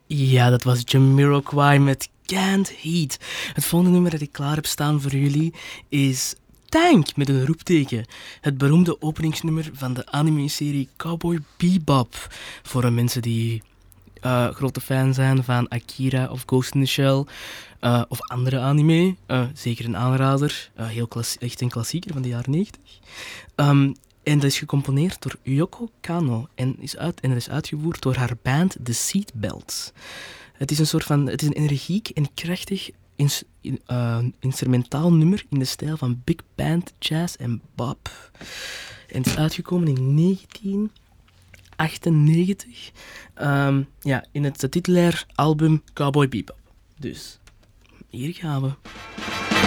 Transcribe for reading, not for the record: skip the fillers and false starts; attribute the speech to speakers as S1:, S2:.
S1: Ja, dat was Jamiroquai met Can't Heat. Het volgende nummer dat ik klaar heb staan voor jullie is Tank met een roepteken. Het beroemde openingsnummer van de anime-serie Cowboy Bebop. Voor de mensen die grote fan zijn van Akira of Ghost in the Shell of andere anime. Zeker een aanrader. Echt een klassieker van de jaren 90. En dat is gecomponeerd door Yoko Kanno en dat is uitgevoerd door haar band The Seatbelts. Het is het is een energiek en krachtig instrumentaal nummer in de stijl van big band, jazz en bop. En het is uitgekomen in 1998 in het titulair album Cowboy Bebop. Dus, hier gaan we.